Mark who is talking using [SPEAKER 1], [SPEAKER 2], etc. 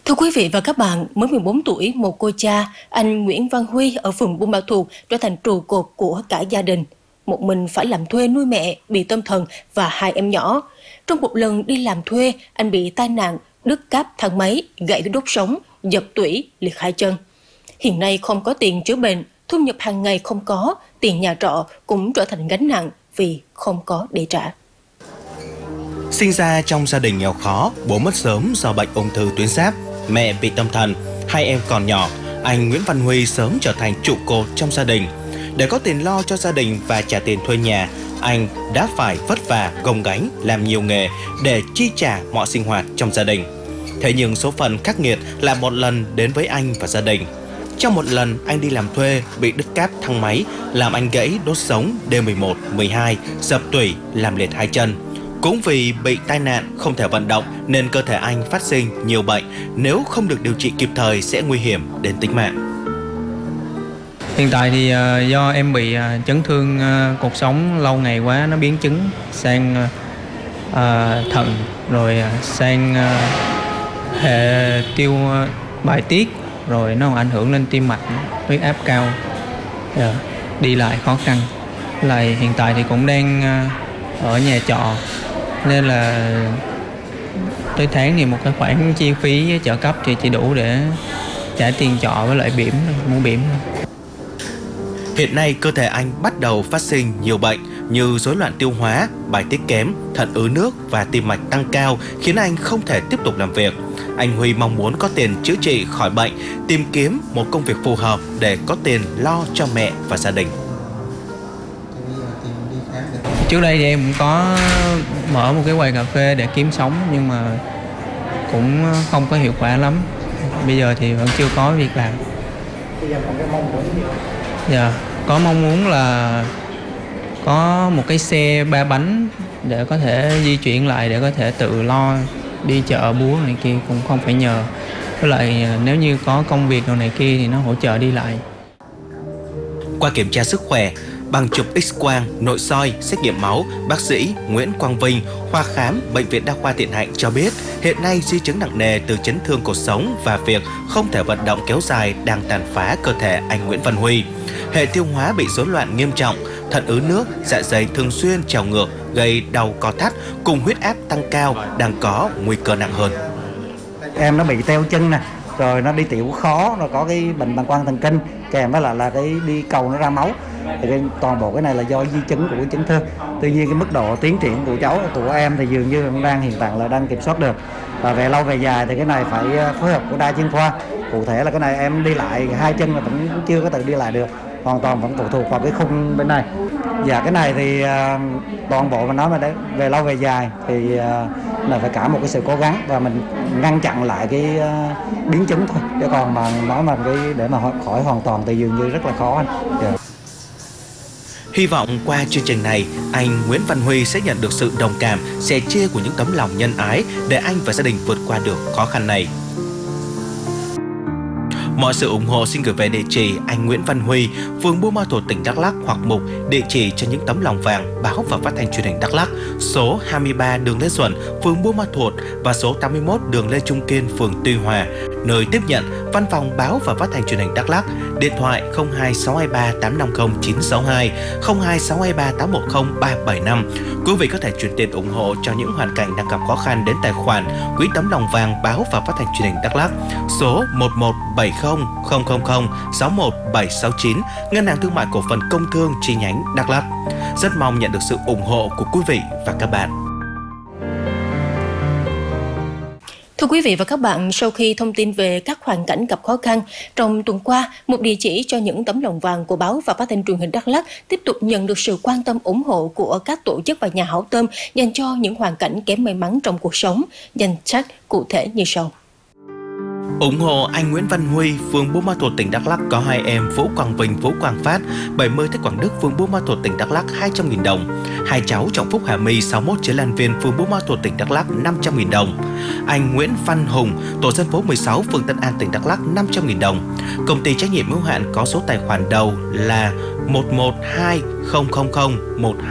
[SPEAKER 1] Thưa quý vị và các bạn, mới 14 tuổi, một cô cha, anh Nguyễn Văn Huy ở phường Buôn Ma Thuột trở thành trụ cột của cả gia đình. Một mình phải làm thuê nuôi mẹ, bị tâm thần và hai em nhỏ. Trong một lần đi làm thuê, anh bị tai nạn, đứt cáp thang máy, gãy đốt sống, dập tủy, liệt hai chân. Hiện nay không có tiền chữa bệnh, thu nhập hàng ngày không có, tiền nhà trọ cũng trở thành gánh nặng vì không có để trả.
[SPEAKER 2] Sinh ra trong gia đình nghèo khó, bố mất sớm do bệnh ung thư tuyến giáp, mẹ bị tâm thần, hai em còn nhỏ, anh Nguyễn Văn Huy sớm trở thành trụ cột trong gia đình. Để có tiền lo cho gia đình và trả tiền thuê nhà, anh đã phải vất vả, gồng gánh, làm nhiều nghề để chi trả mọi sinh hoạt trong gia đình. Thế nhưng số phận khắc nghiệt là một lần đến với anh và gia đình. Trong một lần anh đi làm thuê bị đứt cáp thang máy, làm anh gãy đốt sống D11, 12, dập tủy, làm liệt hai chân. Cũng vì bị tai nạn không thể vận động nên cơ thể anh phát sinh nhiều bệnh, nếu không được điều trị kịp thời sẽ nguy hiểm đến tính mạng.
[SPEAKER 3] Hiện tại thì do em bị chấn thương cột sống lâu ngày quá, nó biến chứng sang thận, rồi sang hệ tiêu bài tiết, rồi nó còn ảnh hưởng lên tim mạch, huyết áp cao, đi lại khó khăn. Lại hiện tại thì cũng đang ở nhà trọ, nên là tới tháng thì một cái khoản chi phí trợ cấp thì chỉ đủ để trả tiền trọ với lại mua bỉm.
[SPEAKER 2] Hiện nay cơ thể anh bắt đầu phát sinh nhiều bệnh như rối loạn tiêu hóa, bài tiết kém, thận ứ nước và tim mạch tăng cao khiến anh không thể tiếp tục làm việc. Anh Huy mong muốn có tiền chữa trị khỏi bệnh, tìm kiếm một công việc phù hợp để có tiền lo cho mẹ và gia đình.
[SPEAKER 3] Trước đây thì em cũng có mở một cái quầy cà phê để kiếm sống, nhưng mà cũng không có hiệu quả lắm. Bây giờ thì vẫn chưa có việc làm.
[SPEAKER 4] Bây giờ còn cái mong muốn gì?
[SPEAKER 3] Dạ, có mong muốn là có một cái xe 3 bánh để có thể di chuyển lại, để có thể tự lo đi chợ búa này kia, cũng không phải nhờ. Với lại nếu như có công việc này kia thì nó hỗ trợ đi lại.
[SPEAKER 2] Qua kiểm tra sức khỏe, bằng chụp X-quang, nội soi, xét nghiệm máu, bác sĩ Nguyễn Quang Vinh, khoa khám Bệnh viện Đa khoa Thiện Hạnh cho biết hiện nay di chứng nặng nề từ chấn thương cột sống và việc không thể vận động kéo dài đang tàn phá cơ thể anh Nguyễn Văn Huy. Hệ tiêu hóa bị rối loạn nghiêm trọng, thận ứ nước, dạ dày thường xuyên trào ngược, gây đau co thắt cùng huyết áp tăng cao đang có nguy cơ nặng hơn.
[SPEAKER 4] Em nó bị teo chân nè, rồi nó đi tiểu khó, rồi có cái bệnh bàng quang thần kinh, kèm với là cái đi cầu nó ra máu. Thì toàn bộ cái này là do di chứng của cái chấn thương. Tuy nhiên cái mức độ tiến triển của cháu, của em thì dường như hiện tại là đang kiểm soát được. Và về lâu về dài thì cái này phải phối hợp của đa chuyên khoa. Cụ thể là cái này em đi lại hai chân là vẫn chưa có tự đi lại được, hoàn toàn vẫn phụ thuộc vào cái khung bên này. Và cái này thì toàn bộ mà nói mà về lâu về dài thì là phải cả một cái sự cố gắng và mình ngăn chặn lại cái biến chứng thôi. Chứ còn mà nói mà cái để mà khỏi hoàn toàn thì dường như rất là khó anh.
[SPEAKER 2] Hy vọng qua chương trình này, anh Nguyễn Văn Huy sẽ nhận được sự đồng cảm, sẻ chia của những tấm lòng nhân ái để anh và gia đình vượt qua được khó khăn này. Mọi sự ủng hộ xin gửi về địa chỉ anh Nguyễn Văn Huy, phường Buôn Ma Thuột, tỉnh Đắk Lắk hoặc mục địa chỉ cho những tấm lòng vàng báo và phát thanh truyền hình Đắk Lắk, số 23 đường Lê Duẩn, phường Buôn Ma Thuột và số 81 đường Lê Trung Kiên, phường Tuy Hòa, nơi tiếp nhận văn phòng báo và phát thanh truyền hình Đắk Lắk, điện thoại 02623 850 962, 02623 810 375. Quý vị có thể chuyển tiền ủng hộ cho những hoàn cảnh đang gặp khó khăn đến tài khoản Quỹ tấm lòng vàng báo và phát thanh truyền hình Đắk Lắk, số 1170 000 61769, Ngân hàng Thương mại Cổ phần Công thương chi nhánh Đắk Lắk. Rất mong nhận được sự ủng hộ của quý vị và các bạn.
[SPEAKER 1] Thưa quý vị và các bạn, sau khi thông tin về các hoàn cảnh gặp khó khăn, trong tuần qua, một địa chỉ cho những tấm lòng vàng của báo và phát thanh truyền hình Đắk Lắk tiếp tục nhận được sự quan tâm ủng hộ của các tổ chức và nhà hảo tâm dành cho những hoàn cảnh kém may mắn trong cuộc sống. Danh sách cụ thể như sau.
[SPEAKER 2] Ủng hộ anh Nguyễn Văn Huy, phường Buôn Ma Thuột, tỉnh Đắk Lắk có hai em Vũ Quang Vinh, Vũ Quang Phát, 70 Thích Quảng Đức, phường Buôn Ma Thuột, tỉnh Đắk Lắk 200.000 đồng. Hai cháu Trọng Phúc Hà My, 61 Chế Lan Viên, phường Buôn Ma Thuột, tỉnh Đắk Lắk 500.000 đồng. Anh Nguyễn Văn Hùng, tổ dân phố 16, phường Tân An, tỉnh Đắk Lắk 500.000 đồng. Công ty trách nhiệm hữu hạn có số tài khoản đầu là 11200012